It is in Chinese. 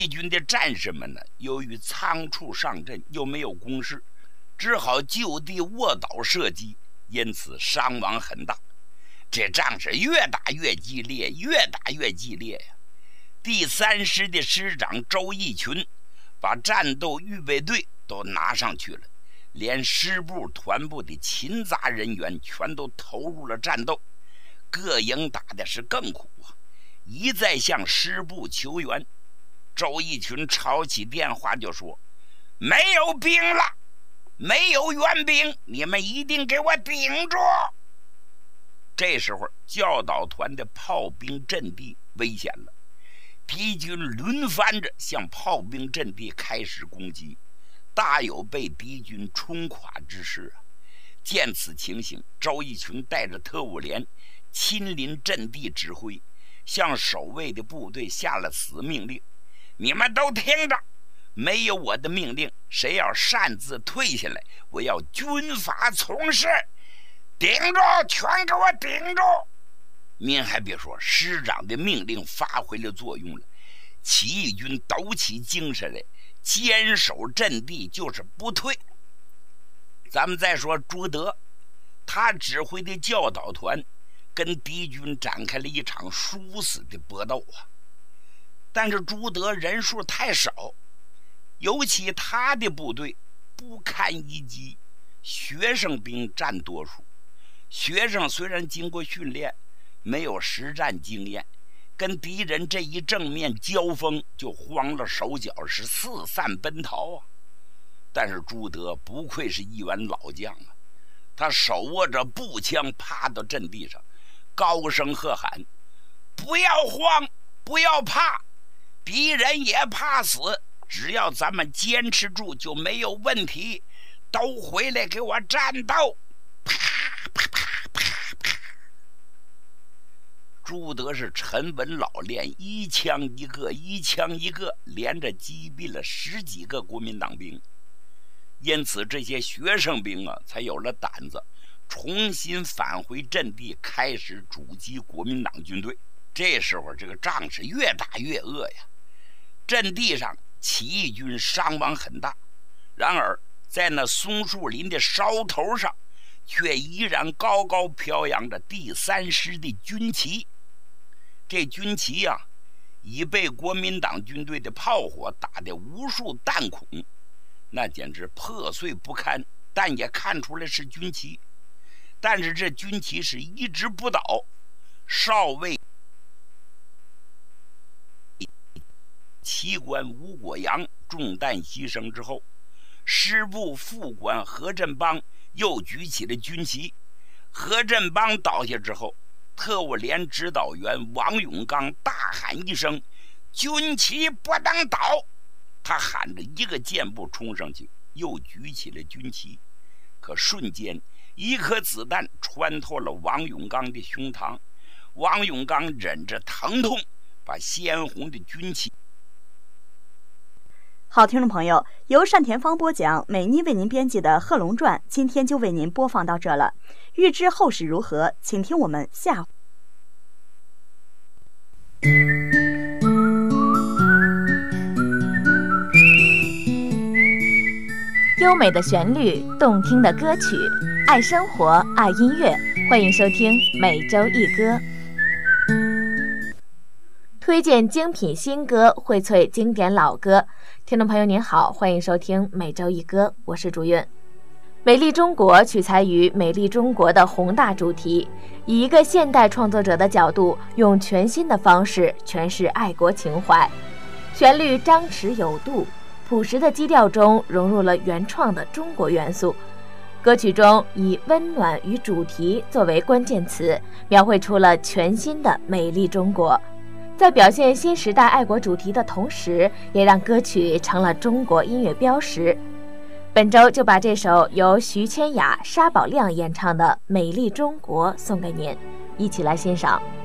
军的战士们呢，由于仓促上阵，又没有工事，只好就地卧倒射击，因此伤亡很大。这仗是越打越激烈，越打越激烈呀！第3师的师长周逸群把战斗预备队都拿上去了，连师部团部的勤杂人员全都投入了战斗。各营打的是更苦啊，一再向师部求援。周逸群抄起电话就说：“没有兵了，没有援兵，你们一定给我顶住！”这时候教导团的炮兵阵地危险了，敌军轮番着向炮兵阵地开始攻击，大有被敌军冲垮之势啊！见此情形，周逸群带着特务连亲临阵地指挥，向守卫的部队下了死命令：你们都听着，没有我的命令，谁要擅自退下来，我要军法从事，顶住，全给我顶住！您还别说，师长的命令发挥了作用了，起义军抖起精神来，坚守阵地就是不退。咱们再说朱德，他指挥的教导团跟敌军展开了一场殊死的搏斗啊！但是朱德人数太少，尤其他的部队不堪一击，学生兵占多数。学生虽然经过训练，没有实战经验，跟敌人这一正面交锋就慌了手脚，是四散奔逃啊！但是朱德不愧是一员老将啊，他手握着步枪趴到阵地上，高声喝喊：“不要慌，不要怕，敌人也怕死，只要咱们坚持住就没有问题，都回来给我战斗！”啪啪啪啪啪！朱德是沉稳老练，一枪一个，一枪一个，连着击毙了10几个国民党兵。因此这些学生兵啊，才有了胆子重新返回阵地，开始阻击国民党军队。这时候这个仗是越打越恶呀，阵地上起义军伤亡很大，然而在那松树林的梢头上却依然高高飘扬着第3师的军旗。这军旗啊，已被国民党军队的炮火打得无数弹孔，那简直破碎不堪，但也看出来是军旗。但是这军旗是一直不倒，少尉旗官吴果阳中弹牺牲之后，师部副官何振邦又举起了军旗。何振邦倒下之后，特务连指导员王永刚大喊一声：“军旗不能倒！”他喊着一个箭步冲上去，又举起了军旗。可瞬间一颗子弹穿透了王永刚的胸膛，王永刚忍着疼痛把鲜红的军旗。 好，听众朋友，由单田芳播讲，美妮为您编辑的《贺龙传》，今天就为您播放到这了。欲知后事如何，请听我们下回。 优美的旋律，动听的歌曲，爱生活，爱音乐，欢迎收听每周一歌。推荐精品新歌，荟萃经典老歌。听众朋友您好，欢迎收听每周一歌，我是朱韵。美丽中国取材于美丽中国的宏大主题，以一个现代创作者的角度，用全新的方式诠释爱国情怀。旋律张弛有度，朴实的基调中融入了原创的中国元素。歌曲中以温暖与主题作为关键词，描绘出了全新的美丽中国。在表现新时代爱国主题的同时，也让歌曲成了中国音乐标识。本周就把这首由徐千雅、沙宝亮演唱的《美丽中国》送给您，一起来欣赏。